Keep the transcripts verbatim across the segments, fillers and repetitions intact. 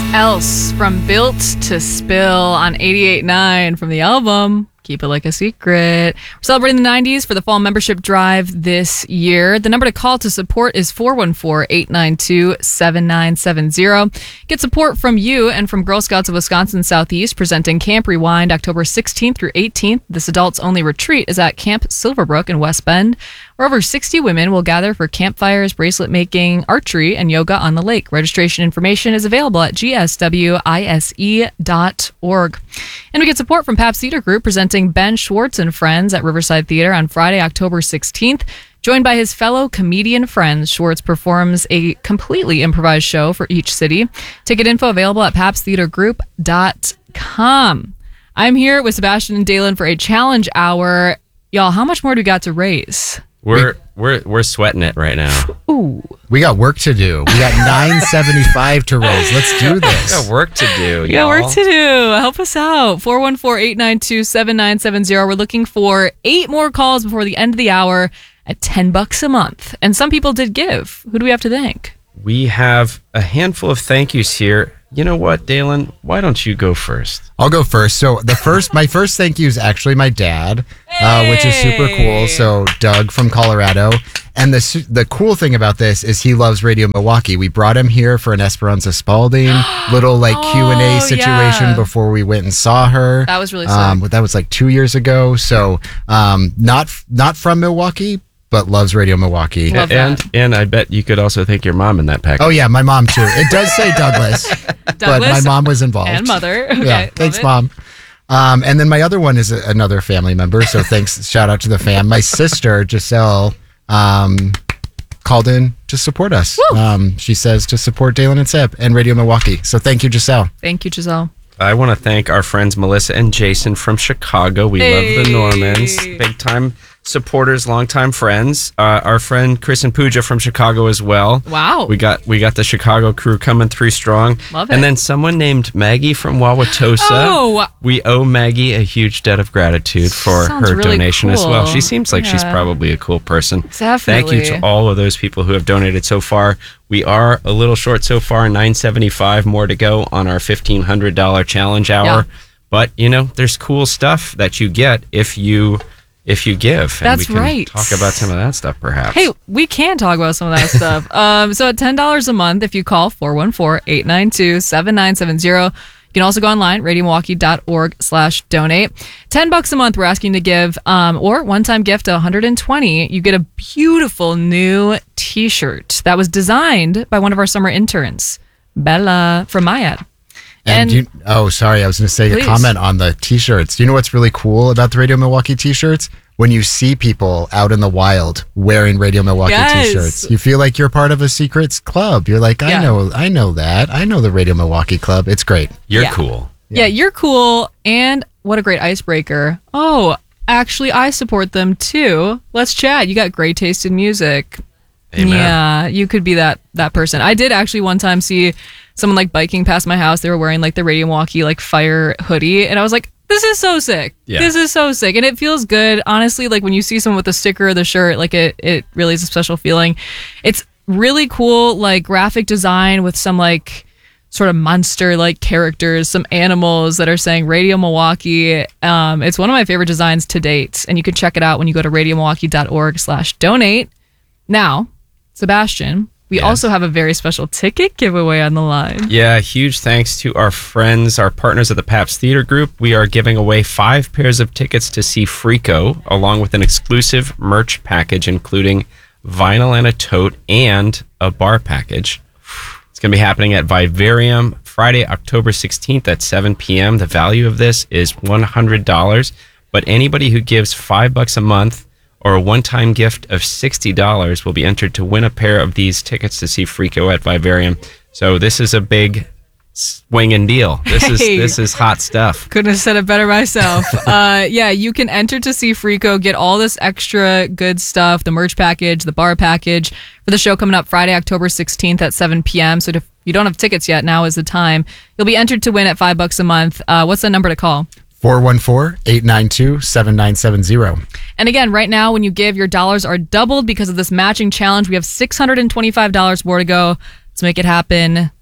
Else from Built to Spill on eighty-eight point nine from the album Keep It Like a Secret. We're celebrating the nineties for the fall membership drive this year. The number to call to support is four one four, eight nine two, seven nine seven zero. Get support from you and from Girl Scouts of Wisconsin Southeast presenting Camp Rewind October sixteenth through eighteenth. This adults only retreat is at Camp Silverbrook in West Bend, where over sixty women will gather for campfires, bracelet making, archery, and yoga on the lake. Registration information is available at g s w i s e dot org. And we get support from Pabst Theater Group presenting Ben Schwartz and Friends at Riverside Theater on Friday, October sixteenth. Joined by his fellow comedian friends, Schwartz performs a completely improvised show for each city. Ticket info available at pabst theater group dot com. I'm here with Sebastian and Dalen for a challenge hour. Y'all, how much more do we got to raise? We're we're we're sweating it right now. Ooh. We got work to do. We got nine seventy-five to raise. Let's do this. We got work to do. We got work to do. Help us out. four one four, eight nine two, seven nine seven zero. We're looking for eight more calls before the end of the hour at ten bucks a month. And some people did give. Who do we have to thank? We have a handful of thank yous here. You know what, Dalen? Why don't you go first? I'll go first. So the first, my first thank you is actually my dad, uh, which is super cool. So Doug from Colorado. And the su- the cool thing about this is he loves Radio Milwaukee. We brought him here for an Esperanza Spalding little like Oh, Q and A situation yeah. before we went and saw her. That was really sick. Um, but that was like two years ago. So um, not not from Milwaukee, but loves Radio Milwaukee. Love and that. and I bet you could also thank your mom in that package. Oh yeah, my mom too. It does say Douglas, but Douglas my mom was involved. and mother. Okay, Yeah, love thanks, it. Mom. Um, and then my other one is a, another family member. So thanks, shout out to the fam. My sister Giselle um, called in to support us. Um, she says to support Dalen and Seb and Radio Milwaukee. So thank you, Giselle. Thank you, Giselle. I want to thank our friends Melissa and Jason from Chicago. We Hey. love the Normans. Big time supporters, longtime friends. Uh, our friend Chris and Pooja from Chicago as well. Wow. We got we got the Chicago crew coming through strong. Love it. And then someone named Maggie from Wauwatosa. Oh. We owe Maggie a huge debt of gratitude for Sounds her really donation as well. cool. She seems like she's Yeah. probably a cool person. Definitely. Thank you to all of those people who have donated so far. We are a little short so far, nine seventy-five more to go on our fifteen hundred dollars challenge hour. Yeah. But, you know, there's cool stuff that you get if you if you give. And That's we can right. talk about some of that stuff perhaps. Hey, we can talk about some of that stuff. Um, so at ten dollars a month, if you call four one four, eight nine two, seven nine seven zero, you can also go online, radio milwaukee dot org slash donate. ten bucks a month we're asking to give, um, or one-time gift of one hundred twenty. You get a beautiful new t-shirt that was designed by one of our summer interns, Bella from Mayad. And, And- you, oh, sorry, I was going to say Please. a comment on the t-shirts. Do you know what's really cool about the Radio Milwaukee t-shirts? When you see people out in the wild wearing Radio Milwaukee Yes. t-shirts, you feel like you're part of a secret club. You're like, I Yeah. know, I know that. I know the Radio Milwaukee Club. It's great. You're Yeah. cool. Yeah, you're cool. And what a great icebreaker. Oh, actually, I support them too. Let's chat. You got great taste in music. Amen. Yeah, you could be that that person. I did actually one time see someone like biking past my house. They were wearing like the Radio Milwaukee like fire hoodie, and I was like, "This is so sick. Yeah. This is so sick." And it feels good, honestly. Like when you see someone with a sticker of the shirt, like it it really is a special feeling. It's really cool, like graphic design with some like sort of monster like characters, some animals that are saying Radio Milwaukee. Um, it's one of my favorite designs to date, and you can check it out when you go to radio milwaukee dot org slash donate. Now, Sebastian, we Yes. also have a very special ticket giveaway on the line. Yeah, huge thanks to our friends, our partners at the Pabst Theater Group. We are giving away five pairs of tickets to see Frico, along with an exclusive merch package, including vinyl and a tote and a bar package. It's going to be happening at Vivarium Friday, October sixteenth at seven p.m. The value of this is one hundred dollars, but anybody who gives five bucks a month or a one-time gift of sixty dollars will be entered to win a pair of these tickets to see Frico at Vivarium. So this is a big swinging deal. This is Hey. this is hot stuff. Couldn't have said it better myself. uh, yeah, you can enter to see Frico, get all this extra good stuff, the merch package, the bar package for the show coming up Friday, October sixteenth at seven p.m. So if you don't have tickets yet, now is the time. You'll be entered to win at five bucks a month. Uh, what's the number to call? four one four, eight nine two, seven nine seven zero. And again, right now, when you give, your dollars are doubled because of this matching challenge. We have six hundred twenty-five dollars more to go. Let's make it happen.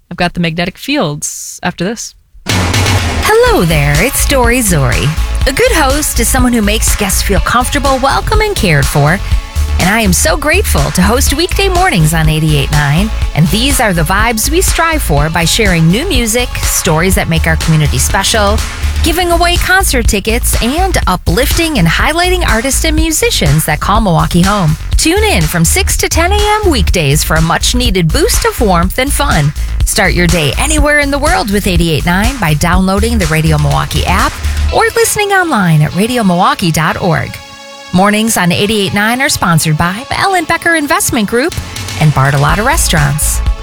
I've got the magnetic fields after this. Hello there, it's Dory Zori. A good host is someone who makes guests feel comfortable, welcome, and cared for. And I am so grateful to host weekday mornings on eighty-eight point nine. And these are the vibes we strive for by sharing new music, stories that make our community special, giving away concert tickets, and uplifting and highlighting artists and musicians that call Milwaukee home. Tune in from six to ten a.m. weekdays for a much-needed boost of warmth and fun. Start your day anywhere in the world with eighty-eight point nine by downloading the Radio Milwaukee app or listening online at radio milwaukee dot org. Mornings on eighty-eight point nine are sponsored by Ellen Becker Investment Group and Bartolotta Restaurants.